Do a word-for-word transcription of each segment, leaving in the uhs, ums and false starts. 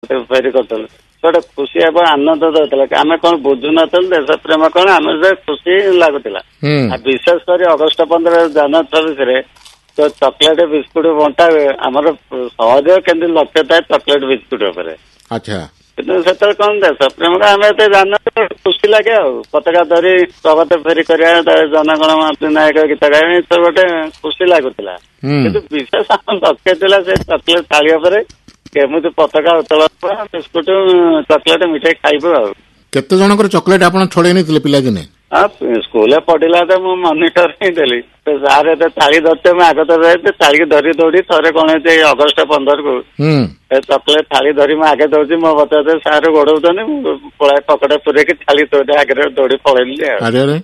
ଫେରି କରୁଥିଲୁ ଗୋଟେ ଖୁସି ଏବଂ ଆନନ୍ଦ ଦଉଥିଲା। ଆମେ କଣ ବୁଝୁନଥିଲୁ ଦେଶ ପ୍ରେମ କଣ, ଆମେ ଖୁସି ଲାଗୁଥିଲା। ଆଉ ବିଶେଷ କରି ଅଗଷ୍ଟ ପନ୍ଦର ଜାନୁଆରୀ ଛବିଶରେ ତ ଚକୋଲେଟ ବିସ୍କୁଟ ବଣ୍ଟା ହୁଏ। ଆମର ସହଜ କେମିତି ଲକ୍ଷ୍ୟ ଥାଏ ଚକୋଲେଟ ବିସ୍କୁଟ ଉପରେ। ଆଚ୍ଛା କିନ୍ତୁ ସେତେବେଳେ କଣ ଦେଶ ପ୍ରେମ ଆମେ ଏତେ ଜାଣିନ, ଖୁସି ଲାଗେ ଆଉ ପତାକା ଧରି ପ୍ରଭାତ ଫେରି କରିବା, ଜନଗଣ ନାୟକ ଗୀତ ଗାଇବା, ଏସବୁ ଗୋଟେ ଖୁସି ଲାଗୁଥିଲା। କିନ୍ତୁ ବିଶେଷ ଆମ ଲକ୍ଷ୍ୟ ଥିଲା ସେ ଚକୋଲେଟ ଥାଳି ଉପରେ କେମିତି ପତାକା ଉତ୍ତୋଳନ ବିସ୍କୁଟ ଚକୋଲେଟ ମିଠେଇ ଖାଇବୁ ଆଉ। କେତେ ଜଣଙ୍କର ଚକୋଲେଟ ଆପଣ ଛଡେଇ ନେଇଥିଲେ ପିଲାଦିନେ? ହଁ ସ୍କୁଲରେ ପଢିଲା ତ ମୁଁ ମନିଟର ହିଁ ଦେଲି। ସାର୍ ଏତେ ଥାଳି ଧରିତେ ମୁଁ ଆଗ ଥର ଥାଳିକି ଧରି ଦୌଡି ଥରେ କଣ ହେଇଛି ଅଗଷ୍ଟ ପନ୍ଦରକୁ ଚକୋଲେଟ ଥାଳି ଧରି ମୁଁ ଆଗେ ଦଉଛି, ମୋ ବଚାରେ ସାର୍ ଗୋଡଉଛନ୍ତି, ମୁଁ ପଳାଏ ପକେଟ ପୁରେଇକି ଥାଳି ଦୌଡି ଆଗରେ ଦୌଡି ପଳେଇଲି ଆଉ।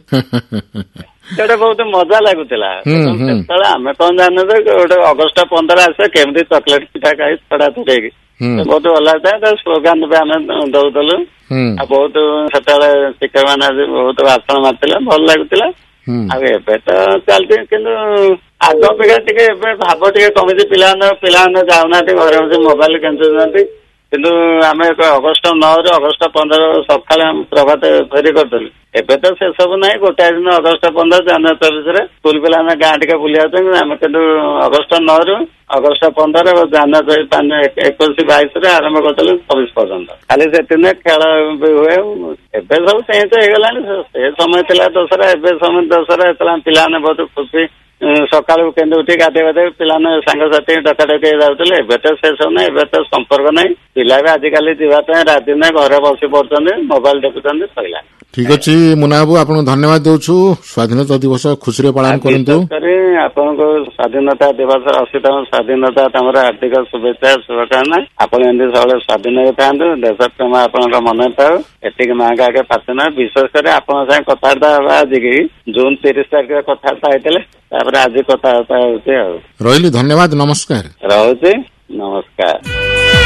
ସେଟା ବହୁତ ମଜା ଲାଗୁଥିଲା। ସେତେବେଳେ ଆମେ କଣ ଜାଣିନୁ ଗୋଟେ ଅଗଷ୍ଟ ପନ୍ଦର ଆସେ କେମିତି ଚକୋଲେଟ ପିଠା ଖାଇ ଛଡା ଛଡେଇକି ବହୁତ ଭଲ ଲାଗିଥାଏ। ତା ସ୍ଲୋଗାନ ବି ଆମେ ଦଉଥିଲୁ। ଆଉ ବହୁତ ସେତେବେଳେ ଶିକ୍ଷକ ମାନେ ବହୁତ ଭାଷଣ ମାରିଥିଲେ, ଭଲ ଲାଗୁଥିଲା। ଆଉ ଏବେ ତ ଚାଲିଛି, କିନ୍ତୁ ଆଗ ଅପେକ୍ଷା ଟିକେ ଏବେ ଭାବ ଟିକେ କମିଛି। ପିଲାମାନେ ପିଲାମାନେ ଯାଉନାହାନ୍ତି, ଘରେ ବସି ମୋବାଇଲ କେଞ୍ଚୁଛନ୍ତି। କିନ୍ତୁ ଆମେ ଅଗଷ୍ଟ ନଅରୁ ଅଗଷ୍ଟ ପନ୍ଦର ସକାଳେ ଆମେ ପ୍ରଭାତ ଫେରି କରୁଥିଲୁ। ଏବେ ତ ସେସବୁ ନାହିଁ। ଗୋଟାଏ ଦିନ ଅଗଷ୍ଟ ପନ୍ଦର ଜାନୁଆରୀ ଚବିଶରେ ସ୍କୁଲ ପିଲାମାନେ ଗାଁ ଟିକେ ବୁଲି ଯାଉଛନ୍ତି। ଆମେ କିନ୍ତୁ ଅଗଷ୍ଟ ନଅରୁ ଅଗଷ୍ଟ ପନ୍ଦର ଜାନୁଆରୀ ଏକୋଇଶ ବାଇଶରେ ଆରମ୍ଭ କରିଥିଲୁ ଛବିଶ ପର୍ଯ୍ୟନ୍ତ। ଖାଲି ସେଦିନ ଖେଳ ବି ହୁଏ। ଏବେ ସବୁ ଚେଞ୍ଜ ହେଇଗଲାଣି। ସେ ସମୟ ଥିଲା ଦଶହରା, ଏବେ ସମୟ ଦଶହରା। ଯେତେବେଳେ ପିଲାମାନେ ବହୁତ ଖୁସି ସକାଳୁ କେମିତି ଉଠି ଗାଧେଇ ଗାଧେଇ ପିଲାମାନେ ସାଙ୍ଗସାଥି ଡକାଡକି ଯାଉଥିଲେ। ଏବେ ତ ସେ ସବୁ ନାହିଁ, ଏବେ ତ ସମ୍ପର୍କ ନାହିଁ। ପିଲା ବି ଆଜିକାଲି ଯିବା ପାଇଁ ରାଜି ନାହିଁ, ଘରେ ବସି ପଡୁଛନ୍ତି, ମୋବାଇଲ ଦେଖୁଛନ୍ତି, ସରିଲା। ଠିକ ଅଛି ମୁନା ବାବୁ, ଆପଣଙ୍କୁ ଧନ୍ୟବାଦ ଦଉଛୁ। ସ୍ୱାଧୀନତା ଦିବସ ଖୁସିରେ ପାଳନ କରନ୍ତୁ। ଆପଣଙ୍କୁ ସ୍ୱାଧୀନତା ଦିବସ ଅଶୀତମ ସ୍ୱାଧୀନତା ତମର ହାର୍ଦ୍ଦିକ ଶୁଭେଚ୍ଛା ଶୁଭକାମନା। ଆପଣ ଏମିତି ସବୁବେଳେ ସ୍ୱାଧୀନ ହେଇଥାନ୍ତୁ, ଦେଶ ପ୍ରେମ ଆପଣଙ୍କ ମନେ ଥାଉ। ଏତିକି ମାଙ୍କ ଆଗେ ପ୍ରାର୍ଥନା। ବିଶେଷ କରି ଆପଣଙ୍କ ସାଙ୍ଗେ କଥାବାର୍ତ୍ତା ହେବା ଆଜିକି ଜୁନ ତିରିଶ ତାରିଖରେ କଥାବାର୍ତ୍ତା ହେଇଥିଲେ, ତାପରେ ଆଜି କଥାବାର୍ତ୍ତା ହଉଛି ଆଉ। ରହିଲି, ଧନ୍ୟବାଦ, ନମସ୍କାର। ରହୁଛି, ନମସ୍କାର।